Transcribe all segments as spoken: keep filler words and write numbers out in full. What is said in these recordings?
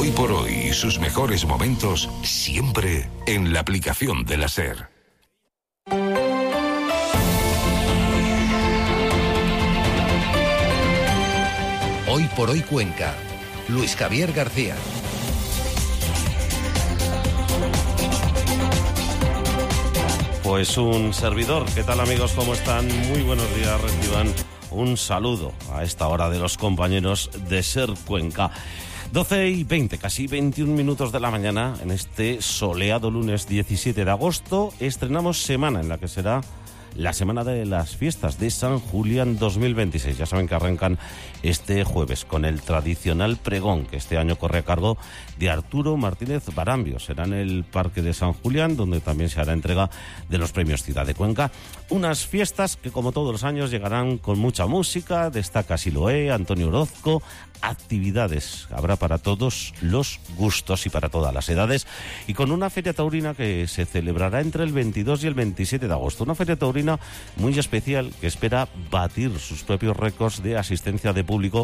Hoy por hoy y sus mejores momentos siempre en la aplicación de la SER. Hoy por hoy Cuenca. Luis Javier García. Pues un servidor. ¿Qué tal, amigos? ¿Cómo están? Muy buenos días. Reciban un saludo a esta hora de los compañeros de SER Cuenca. doce y veinte, casi veintiún minutos de la mañana, en este soleado lunes diecisiete de agosto, estrenamos semana en la que será la semana de las fiestas de San Julián dos mil veintiséis. Ya saben que arrancan este jueves con el tradicional pregón, que este año corre a cargo de Arturo Martínez Barambio. Será en el Parque de San Julián, donde también se hará entrega de los premios Ciudad de Cuenca. Unas fiestas que, como todos los años, llegarán con mucha música. Destaca Siloé, Antonio Orozco. Actividades habrá para todos los gustos y para todas las edades, y con una feria taurina que se celebrará entre el veintidós y el veintisiete de agosto. Una feria taurina muy especial que espera batir sus propios récords de asistencia de público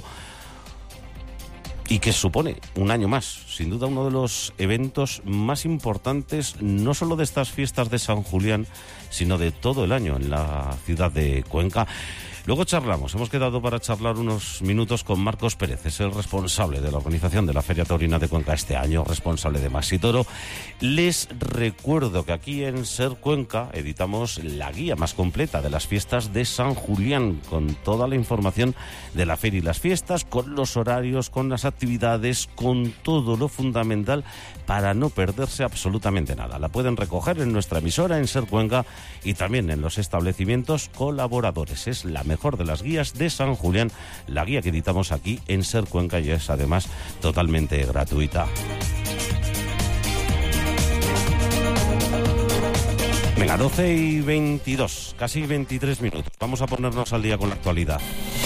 y que supone un año más, sin duda, uno de los eventos más importantes, no solo de estas fiestas de San Julián, sino de todo el año en la ciudad de Cuenca. Luego charlamos, hemos quedado para charlar unos minutos con Marcos Pérez, es el responsable de la organización de la Feria Taurina de Cuenca este año, responsable de Maxi Toro. Les recuerdo que aquí en SER Cuenca editamos la guía más completa de las fiestas de San Julián, con toda la información de la feria y las fiestas, con los horarios, con las actividades, con todo lo fundamental para no perderse absolutamente nada. La pueden recoger en nuestra emisora, en SER Cuenca, y también en los establecimientos colaboradores. Es la mejor de las guías de San Julián, la guía que editamos aquí en SER Cuenca, y es además totalmente gratuita. Venga, doce y veintidós, casi veintitrés minutos. Vamos a ponernos al día con la actualidad.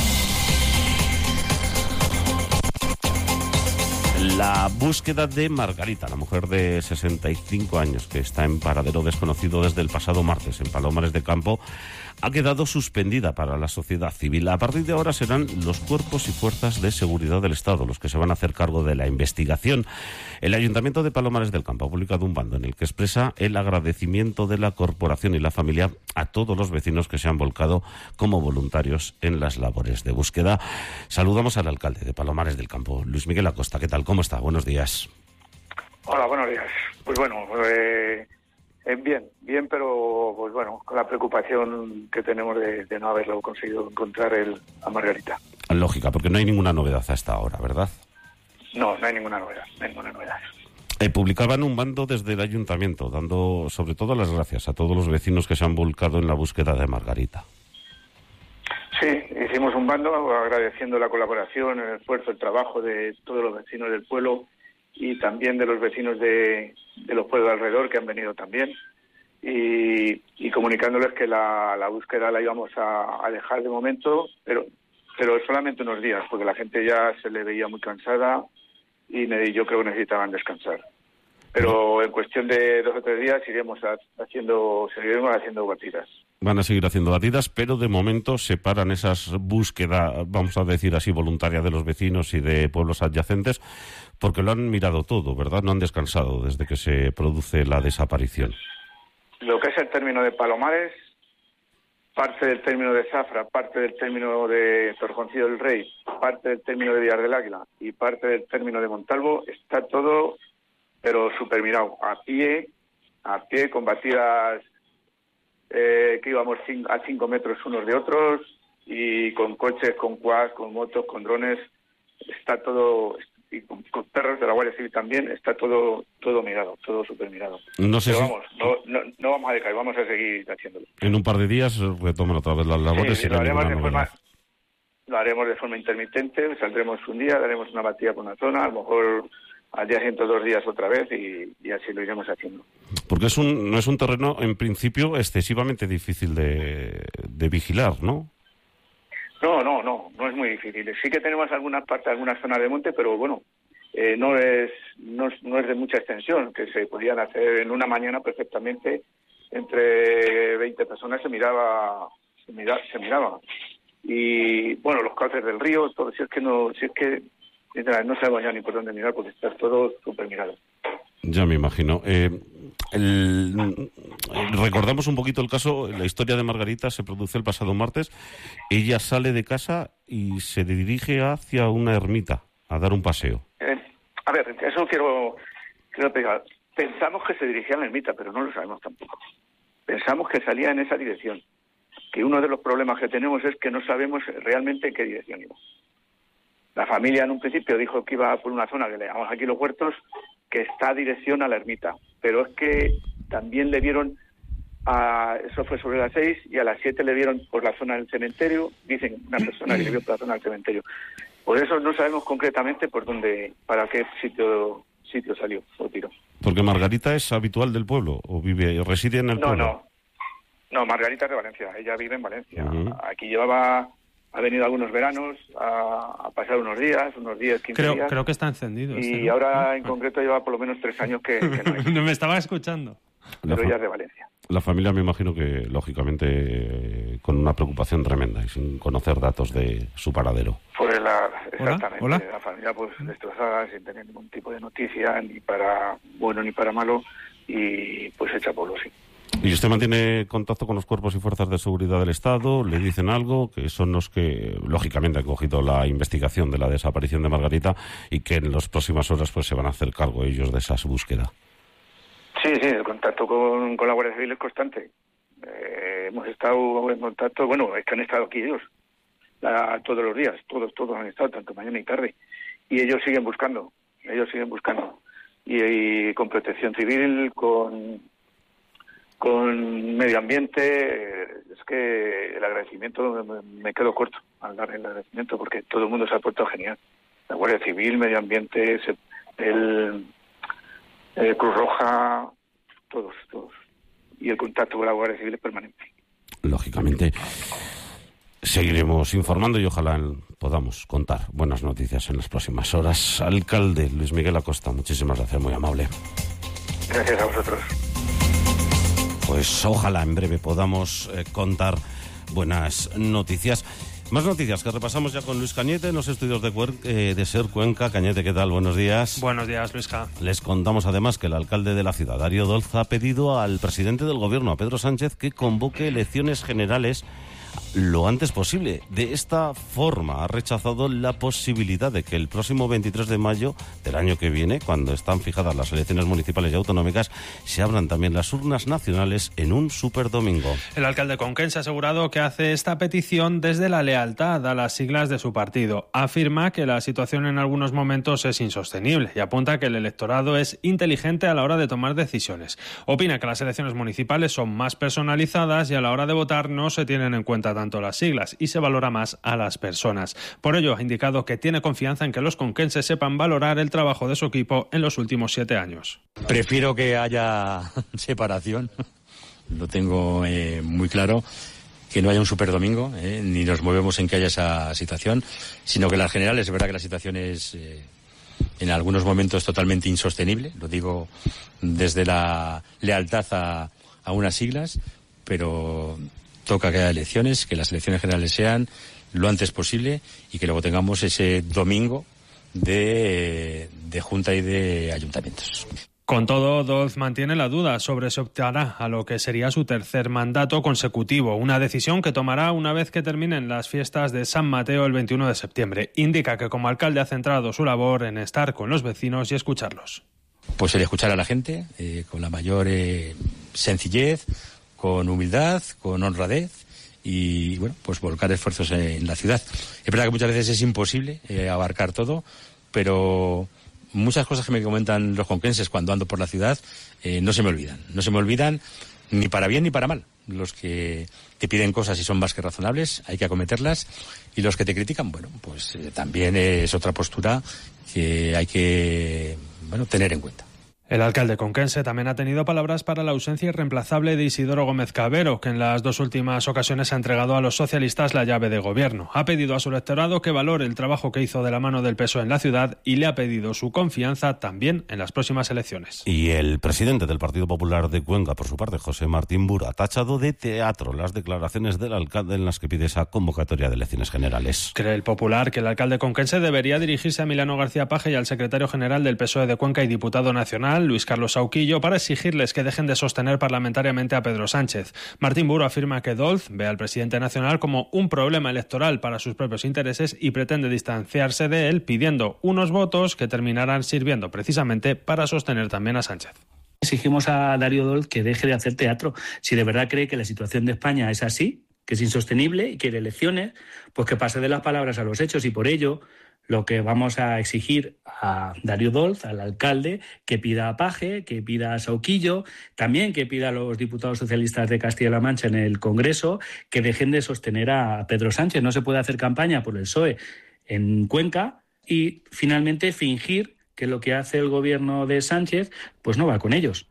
La búsqueda de Margarita, la mujer de sesenta y cinco años que está en paradero desconocido desde el pasado martes en Palomares de Campo, ha quedado suspendida para la sociedad civil. A partir de ahora serán los cuerpos y fuerzas de seguridad del Estado los que se van a hacer cargo de la investigación. El Ayuntamiento de Palomares del Campo ha publicado un bando en el que expresa el agradecimiento de la corporación y la familia a todos los vecinos que se han volcado como voluntarios en las labores de búsqueda. Saludamos al alcalde de Palomares del Campo, Luis Miguel Acosta. ¿Qué tal? ¿Cómo está? Buenos días. Hola, buenos días. Pues bueno, eh, eh, bien, bien, pero pues bueno, con la preocupación que tenemos de, de no haberlo conseguido encontrar el, a Margarita. Lógica, porque no hay ninguna novedad hasta ahora, ¿verdad? No, no hay ninguna novedad, no hay ninguna novedad. Eh, publicaban un bando desde el ayuntamiento, dando sobre todo las gracias a todos los vecinos que se han volcado en la búsqueda de Margarita. Sí, hicimos un bando agradeciendo la colaboración, el esfuerzo, el trabajo de todos los vecinos del pueblo y también de los vecinos de, de los pueblos de alrededor que han venido también, y, y comunicándoles que la, la búsqueda la íbamos a, a dejar de momento, pero pero solamente unos días, porque la gente ya se le veía muy cansada y yo creo que necesitaban descansar. Pero en cuestión de dos o tres días iremos haciendo, seguiremos haciendo batidas. Van a seguir haciendo batidas, pero de momento se paran esas búsquedas, vamos a decir así, voluntarias de los vecinos y de pueblos adyacentes, porque lo han mirado todo, ¿verdad? No han descansado desde que se produce la desaparición. Lo que es el término de Palomares, parte del término de Zafra, parte del término de Torjoncillo del Rey, parte del término de Villar del Águila y parte del término de Montalvo, está todo, pero súper mirado, a pie, a pie, con batidas eh, que íbamos cinco, a cinco metros unos de otros, y con coches, con quads, con motos, con drones, está todo, y con, con perros de la Guardia Civil también, está todo todo mirado, todo súper mirado. No sé Pero si... vamos, no, no, no vamos a dejar, vamos a seguir haciéndolo. En un par de días retoman otra vez las labores, sí, y no hay ninguna novedad. Forma, lo haremos de forma intermitente, saldremos un día, daremos una batida por una zona, a lo mejor al día siguiente dos días otra vez, y, y así lo iremos haciendo. Porque es un no es un terreno, en principio, excesivamente difícil de, de vigilar, ¿no? No, no, no, no es muy difícil. Sí que tenemos algunas partes, algunas zonas de monte, pero bueno, eh, no es no es, no es de mucha extensión, que se podían hacer en una mañana perfectamente, entre veinte personas se miraba, se miraba, se miraba. Y bueno, los cauces del río, todo, si es que no, si es que no sabemos ya ni por dónde mirar porque está todo súper mirado. Ya me imagino. Eh, el, recordamos un poquito el caso, la historia de Margarita se produce el pasado martes. Ella sale de casa y se dirige hacia una ermita a dar un paseo. Eh, a ver, eso quiero, quiero pegar. Pensamos que se dirigía a la ermita, pero no lo sabemos tampoco. Pensamos que salía en esa dirección. Que uno de los problemas que tenemos es que no sabemos realmente en qué dirección iba. La familia en un principio dijo que iba por una zona que le llamamos aquí Los Huertos, que está a dirección a la ermita, pero es que también le vieron, a, eso fue sobre las seis, y a las siete le vieron por la zona del cementerio, dicen una persona que le vio por la zona del cementerio. Por eso no sabemos concretamente por dónde, para qué sitio sitio salió o tiró. Porque Margarita es habitual del pueblo, o vive, o reside en el no, pueblo. No, no, Margarita es de Valencia, ella vive en Valencia. Uh-huh. Aquí llevaba... Ha venido algunos veranos a, a pasar unos días, unos días, quince creo, días. Creo que está encendido. Y este, ¿no? ahora, en concreto, lleva por lo menos tres años que, que no hay. No me estaba escuchando. Pero fa- ella es de Valencia. La familia, me imagino que, lógicamente, eh, con una preocupación tremenda y sin conocer datos de su paradero. Pues la, exactamente. Hola. La familia, pues, destrozada, sin tener ningún tipo de noticia, ni para bueno ni para malo, y pues hecha polvo, sí. ¿Y usted mantiene contacto con los cuerpos y fuerzas de seguridad del Estado? ¿Le dicen algo? Que son los que, lógicamente, han cogido la investigación de la desaparición de Margarita y que en las próximas horas pues se van a hacer cargo ellos de esa búsqueda. Sí, sí, el contacto con, con la Guardia Civil es constante. Eh, hemos estado en contacto, bueno, es que han estado aquí ellos, la, todos los días, todos, todos han estado, tanto mañana y tarde. Y ellos siguen buscando, ellos siguen buscando. Y, y con Protección Civil, con... Con medio ambiente, es que el agradecimiento, me, me quedo corto al dar el agradecimiento porque todo el mundo se ha portado genial. La Guardia Civil, medio ambiente, el, el Cruz Roja, todos, todos. Y el contacto con la Guardia Civil es permanente. Lógicamente, seguiremos informando y ojalá podamos contar buenas noticias en las próximas horas. Alcalde Luis Miguel Acosta, muchísimas gracias, muy amable. Gracias a vosotros. Pues ojalá en breve podamos eh, contar buenas noticias. Más noticias que repasamos ya con Luis Cañete en los estudios de, Cuer- eh, de SER Cuenca. Cañete, ¿qué tal? Buenos días. Buenos días, Luisca. Les contamos además que el alcalde de la ciudad, Darío Dolz, ha pedido al presidente del gobierno, a Pedro Sánchez, que convoque elecciones generales lo antes posible. De esta forma ha rechazado la posibilidad de que el próximo veintitrés de mayo del año que viene, cuando están fijadas las elecciones municipales y autonómicas, se abran también las urnas nacionales en un superdomingo. El alcalde conquense ha asegurado que hace esta petición desde la lealtad a las siglas de su partido. Afirma que la situación en algunos momentos es insostenible y apunta que el electorado es inteligente a la hora de tomar decisiones. Opina que las elecciones municipales son más personalizadas y a la hora de votar no se tienen en cuenta tanto las siglas y se valora más a las personas. Por ello, ha indicado que tiene confianza en que los conquenses sepan valorar el trabajo de su equipo en los últimos siete años. Prefiero que haya separación, lo tengo eh, muy claro, que no haya un superdomingo, eh, ni nos movemos en que haya esa situación, sino que las generales, es verdad que la situación es eh, en algunos momentos totalmente insostenible, lo digo desde la lealtad a, a unas siglas, pero toca que haya elecciones, que las elecciones generales sean lo antes posible y que luego tengamos ese domingo de, de Junta y de Ayuntamientos. Con todo, Dolz mantiene la duda sobre si optará a lo que sería su tercer mandato consecutivo, una decisión que tomará una vez que terminen las fiestas de San Mateo el veintiuno de septiembre. Indica que como alcalde ha centrado su labor en estar con los vecinos y escucharlos. Pues el escuchar a la gente eh, con la mayor eh, sencillez, con humildad, con honradez y, bueno, pues volcar esfuerzos en la ciudad. Es verdad que muchas veces es imposible eh, abarcar todo, pero muchas cosas que me comentan los conquenses cuando ando por la ciudad eh, no se me olvidan. No se me olvidan ni para bien ni para mal. Los que te piden cosas y son más que razonables, hay que acometerlas. Y los que te critican, bueno, pues eh, también es otra postura que hay que, bueno, tener en cuenta. El alcalde conquense también ha tenido palabras para la ausencia irreemplazable de Isidoro Gómez Cabero, que en las dos últimas ocasiones ha entregado a los socialistas la llave de gobierno. Ha pedido a su electorado que valore el trabajo que hizo de la mano del P S O E en la ciudad y le ha pedido su confianza también en las próximas elecciones. Y el presidente del Partido Popular de Cuenca, por su parte, José Martín Bura, ha tachado de teatro las declaraciones del alcalde en las que pide esa convocatoria de elecciones generales. Cree el Popular que el alcalde conquense debería dirigirse a Emiliano García Paje y al secretario general del P S O E de Cuenca y diputado nacional, Luis Carlos Sauquillo, para exigirles que dejen de sostener parlamentariamente a Pedro Sánchez. Martín Buro afirma que Dolz ve al presidente nacional como un problema electoral para sus propios intereses y pretende distanciarse de él, pidiendo unos votos que terminarán sirviendo precisamente para sostener también a Sánchez. Exigimos a Darío Dolz que deje de hacer teatro. Si de verdad cree que la situación de España es así, que es insostenible y quiere elecciones, pues que pase de las palabras a los hechos, y por ello lo que vamos a exigir a Darío Dolz, al alcalde, que pida a Paje, que pida a Sauquillo, también que pida a los diputados socialistas de Castilla-La Mancha en el Congreso, que dejen de sostener a Pedro Sánchez. No se puede hacer campaña por el P S O E en Cuenca y finalmente fingir que lo que hace el gobierno de Sánchez pues no va con ellos.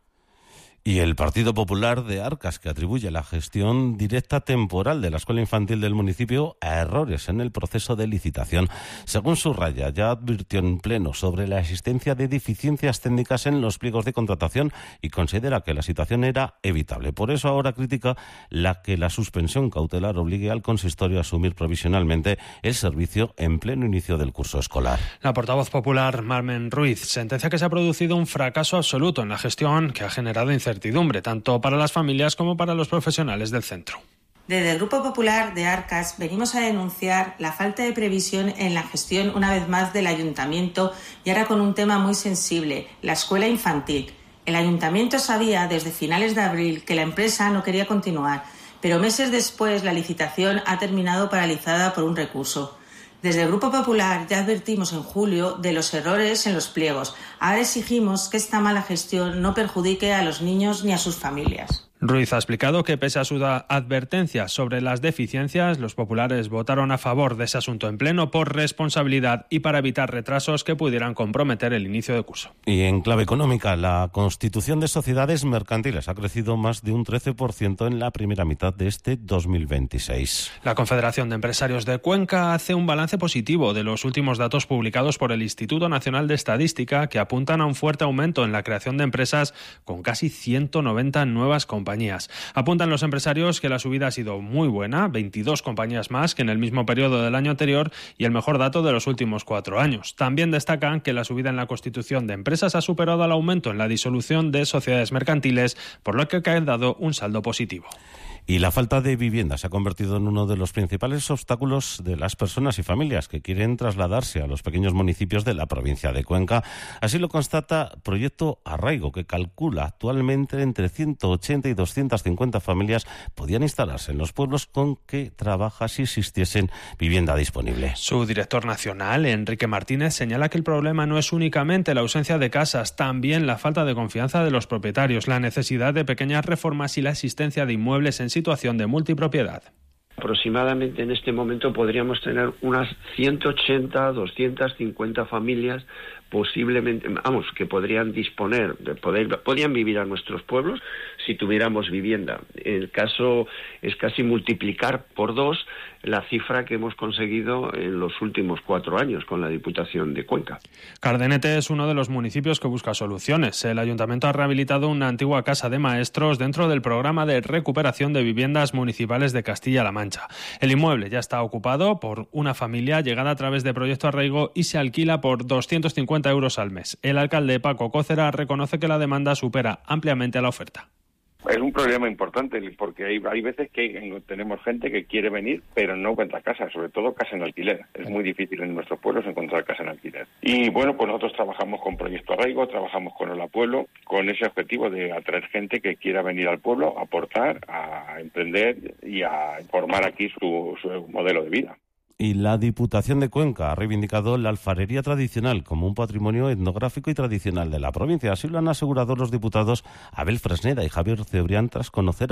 Y el Partido Popular de Arcas, que atribuye la gestión directa temporal de la escuela infantil del municipio a errores en el proceso de licitación. Según subraya, ya advirtió en pleno sobre la existencia de deficiencias técnicas en los pliegos de contratación y considera que la situación era evitable. Por eso ahora critica la que la suspensión cautelar obligue al consistorio a asumir provisionalmente el servicio en pleno inicio del curso escolar. La portavoz popular, Marmen Ruiz, sentencia que se ha producido un fracaso absoluto en la gestión que ha generado incertidumbre. Incertidumbre, tanto para las familias como para los profesionales del centro. Desde el Grupo Popular de Arcas venimos a denunciar la falta de previsión en la gestión, una vez más, del ayuntamiento, y ahora con un tema muy sensible, la escuela infantil. El ayuntamiento sabía desde finales de abril que la empresa no quería continuar, pero meses después la licitación ha terminado paralizada por un recurso. Desde el Grupo Popular ya advertimos en julio de los errores en los pliegos. Ahora exigimos que esta mala gestión no perjudique a los niños ni a sus familias. Ruiz ha explicado que pese a sus advertencias sobre las deficiencias, los populares votaron a favor de ese asunto en pleno por responsabilidad y para evitar retrasos que pudieran comprometer el inicio de curso. Y en clave económica, la constitución de sociedades mercantiles ha crecido más de un trece por ciento en la primera mitad de este dos mil veintiséis. La Confederación de Empresarios de Cuenca hace un balance positivo de los últimos datos publicados por el Instituto Nacional de Estadística, que apuntan a un fuerte aumento en la creación de empresas con casi ciento noventa nuevas compañías. Compañías. Apuntan los empresarios que la subida ha sido muy buena, veintidós compañías más que en el mismo periodo del año anterior y el mejor dato de los últimos cuatro años. También destacan que la subida en la constitución de empresas ha superado al aumento en la disolución de sociedades mercantiles, por lo que ha quedado un saldo positivo. Y la falta de vivienda se ha convertido en uno de los principales obstáculos de las personas y familias que quieren trasladarse a los pequeños municipios de la provincia de Cuenca. Así lo constata Proyecto Arraigo, que calcula actualmente entre ciento ochenta y doscientas cincuenta familias podían instalarse en los pueblos con que trabaja si existiesen vivienda disponible. Su director nacional, Enrique Martínez, señala que el problema no es únicamente la ausencia de casas, también la falta de confianza de los propietarios, la necesidad de pequeñas reformas y la existencia de inmuebles en situación de multipropiedad. Aproximadamente en este momento podríamos tener unas ciento ochenta, doscientas cincuenta familias posiblemente, vamos, que podrían disponer, de poder, podrían vivir a nuestros pueblos si tuviéramos vivienda. El caso es casi multiplicar por dos la cifra que hemos conseguido en los últimos cuatro años con la Diputación de Cuenca. Cardenete es uno de los municipios que busca soluciones. El ayuntamiento ha rehabilitado una antigua casa de maestros dentro del programa de recuperación de viviendas municipales de Castilla-La Mancha. El inmueble ya está ocupado por una familia llegada a través de Proyecto Arraigo y se alquila por doscientos cincuenta euros al mes. El alcalde Paco Cócera reconoce que la demanda supera ampliamente a la oferta. Es un problema importante porque hay, hay veces que tenemos gente que quiere venir pero no encuentra casa, sobre todo casa en alquiler. Es muy difícil en nuestros pueblos encontrar casa en alquiler. Y bueno, pues nosotros trabajamos con Proyecto Arraigo, trabajamos con Hola Pueblo, con ese objetivo de atraer gente que quiera venir al pueblo, a aportar, a emprender y a formar aquí su, su modelo de vida. Y la Diputación de Cuenca ha reivindicado la alfarería tradicional como un patrimonio etnográfico y tradicional de la provincia. Así lo han asegurado los diputados Abel Fresneda y Javier Cebrián tras conocer